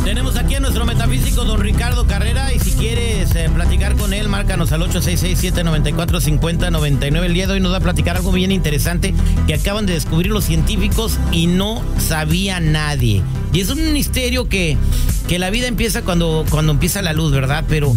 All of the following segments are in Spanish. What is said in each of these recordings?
Tenemos aquí a nuestro metafísico don Ricardo Carrera, y si quieres platicar con él, márcanos al 866-794-5099. El día de hoy nos va a platicar algo bien interesante que acaban de descubrir los científicos y no sabía nadie. Y es un misterio que la vida empieza cuando empieza la luz, ¿verdad? Pero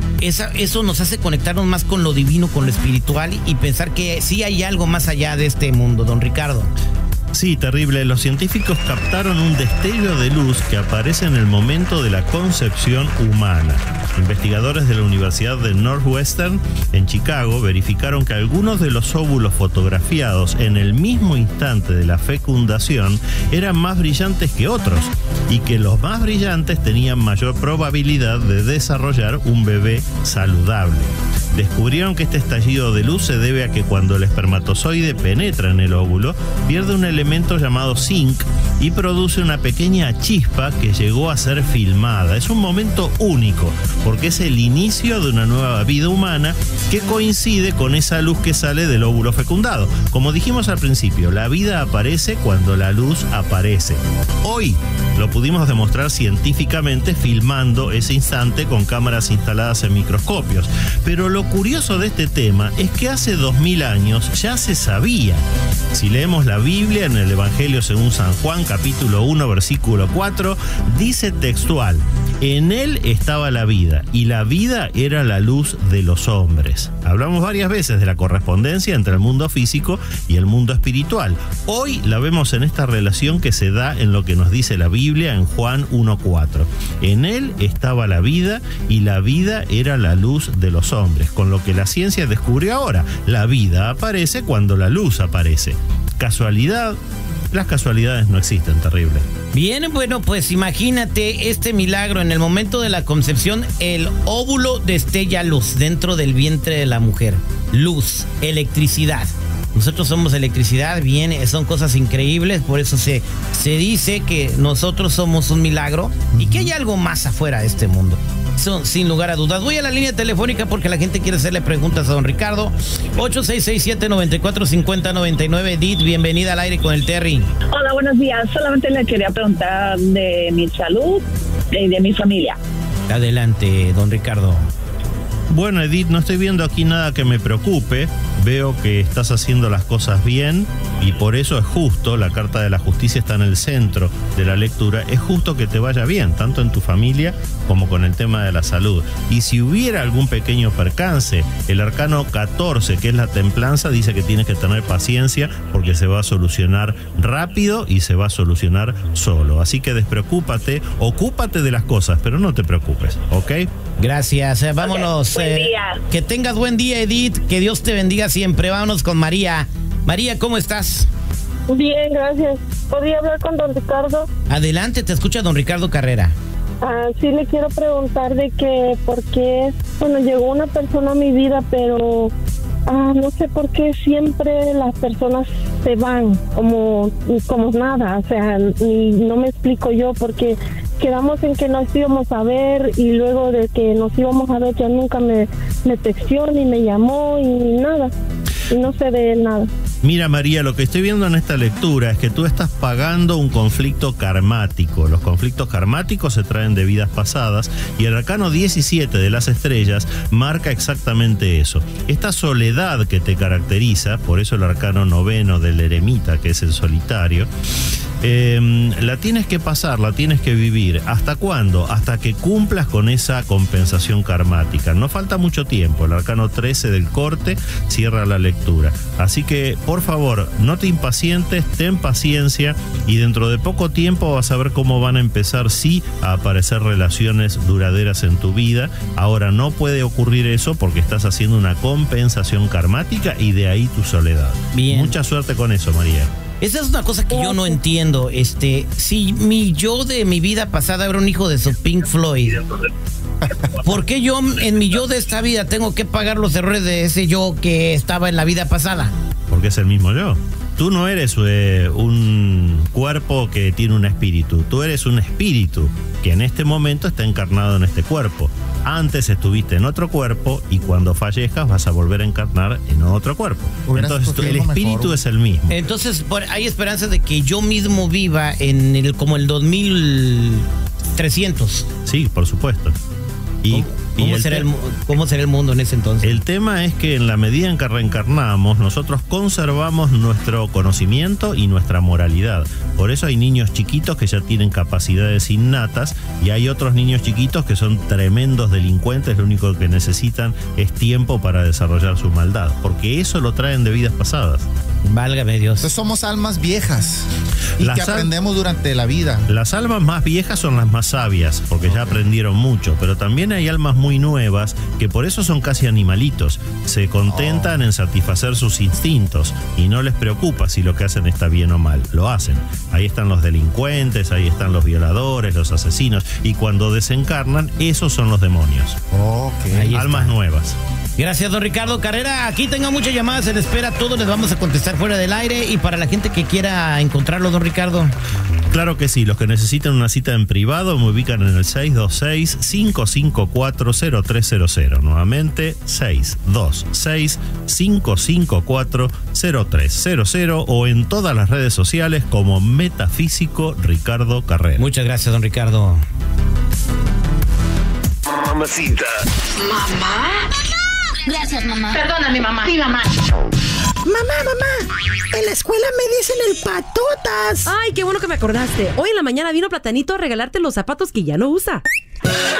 eso nos hace conectarnos más con lo divino, con lo espiritual, y pensar que sí hay algo más allá de este mundo, don Ricardo. Sí, terrible. Los científicos captaron un destello de luz que aparece en el momento de la concepción humana. Investigadores de la Universidad de Northwestern en Chicago verificaron que algunos de los óvulos fotografiados en el mismo instante de la fecundación eran más brillantes que otros, y que los más brillantes tenían mayor probabilidad de desarrollar un bebé saludable. Descubrieron que este estallido de luz se debe a que cuando el espermatozoide penetra en el óvulo, pierde un elemento llamado zinc y produce una pequeña chispa que llegó a ser filmada. Es un momento único, porque es el inicio de una nueva vida humana que coincide con esa luz que sale del óvulo fecundado. Como dijimos al principio, la vida aparece cuando la luz aparece. Hoy lo pudimos demostrar científicamente filmando ese instante con cámaras instaladas en microscopios. Pero lo curioso de este tema es que hace 2000 años ya se sabía. Si leemos la Biblia en el Evangelio según San Juan, capítulo 1, versículo 4, dice textual: en él estaba la vida, y la vida era la luz de los hombres. Hablamos varias veces de la correspondencia entre el mundo físico y el mundo espiritual. Hoy la vemos en esta relación que se da en lo que nos dice la Biblia en Juan 1:4. En él estaba la vida, y la vida era la luz de los hombres. Con lo que la ciencia descubrió ahora, la vida aparece cuando la luz aparece. ¿Casualidad? Las casualidades no existen, terrible. Bien, bueno, pues imagínate este milagro. En el momento de la concepción, el óvulo destella luz dentro del vientre de la mujer. Luz, electricidad. Nosotros somos electricidad, bien, son cosas increíbles. Por eso se dice que nosotros somos un milagro y que hay algo más afuera de este mundo. Eso, sin lugar a dudas. Voy a la línea telefónica porque la gente quiere hacerle preguntas a don Ricardo. 866-794-5099. Edith, bienvenida al aire con el Terry. Hola, buenos días. Solamente le quería preguntar de mi salud y de mi familia. Adelante, don Ricardo. Bueno, Edith, no estoy viendo aquí nada que me preocupe. Veo que estás haciendo las cosas bien, y por eso es justo, la carta de la justicia está en el centro de la lectura, es justo que te vaya bien, tanto en tu familia como con el tema de la salud. Y si hubiera algún pequeño percance, el arcano 14, que es la templanza, dice que tienes que tener paciencia porque se va a solucionar rápido y se va a solucionar solo. Así que despreocúpate, ocúpate de las cosas, pero no te preocupes, ¿ok? Gracias, vámonos. Buen día. Que tengas buen día, Edith, que Dios te bendiga siempre. Vámonos con María. María, ¿cómo estás? Bien, gracias. ¿Podría hablar con don Ricardo? Adelante, te escucha don Ricardo Carrera. Sí, le quiero preguntar de que por qué, bueno, llegó una persona a mi vida, pero no sé por qué siempre las personas se van como nada, o sea, y no me explico yo, porque quedamos en que nos íbamos a ver, y luego de que nos íbamos a ver ya nunca me texteó ni me llamó y nada, y no sé de él nada. Mira, María, lo que estoy viendo en esta lectura es que tú estás pagando un conflicto karmático. Los conflictos karmáticos se traen de vidas pasadas, y el arcano 17 de las estrellas marca exactamente eso. Esta soledad que te caracteriza, por eso el arcano 9 del eremita, que es el solitario, la tienes que pasar, la tienes que vivir. ¿Hasta cuándo? Hasta que cumplas con esa compensación karmática. No falta mucho tiempo. El arcano 13 del corte cierra la lectura. Así que, por favor, no te impacientes, ten paciencia, y dentro de poco tiempo vas a ver cómo van a empezar, sí, a aparecer relaciones duraderas en tu vida. Ahora no puede ocurrir eso porque estás haciendo una compensación karmática, y de ahí tu soledad. Bien. Mucha suerte con eso, María. Esa es una cosa que yo no entiendo. Si mi yo de mi vida pasada era un hijo de su Pink Floyd, ¿por qué yo en mi yo de esta vida tengo que pagar los errores de ese yo que estaba en la vida pasada? Porque es el mismo yo. Tú no eres un cuerpo que tiene un espíritu. Tú eres un espíritu que en este momento está encarnado en este cuerpo. Antes estuviste en otro cuerpo, y cuando fallezcas vas a volver a encarnar en otro cuerpo. Entonces el espíritu es el mismo. Entonces hay esperanza de que yo mismo viva en como el 2000 300. Sí, por supuesto. ¿Cómo será el mundo en ese entonces? El tema es que en la medida en que reencarnamos, nosotros conservamos nuestro conocimiento y nuestra moralidad. Por eso hay niños chiquitos que ya tienen capacidades innatas y hay otros niños chiquitos que son tremendos delincuentes, lo único que necesitan es tiempo para desarrollar su maldad, porque eso lo traen de vidas pasadas. Válgame Dios. Entonces somos almas viejas y que aprendemos durante la vida. Las almas más viejas son las más sabias, porque ya aprendieron mucho, pero también hay almas muy nuevas que por eso son casi animalitos. Se contentan en satisfacer sus instintos y no les preocupa si lo que hacen está bien o mal. Lo hacen. Ahí están los delincuentes, ahí están los violadores, los asesinos, y cuando desencarnan, esos son los demonios. Almas nuevas. Gracias, don Ricardo Carrera. Aquí tengo muchas llamadas en espera. Todos les vamos a contestar fuera del aire. Y para la gente que quiera encontrarlo, don Ricardo. Claro que sí. Los que necesiten una cita en privado me ubican en el 626-554-0300. Nuevamente, 626-554-0300 o en todas las redes sociales como Metafísico Ricardo Carrera. Muchas gracias, don Ricardo. Mamacita. ¿Mamá? Gracias, mamá. Perdona, mi mamá. Sí, mamá. Mamá, en la escuela me dicen el patotas. Ay, qué bueno que me acordaste. Hoy en la mañana vino Platanito a regalarte los zapatos que ya no usa.